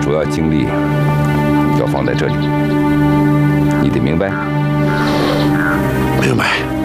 主要精力要放在这里，你得明白。 明白。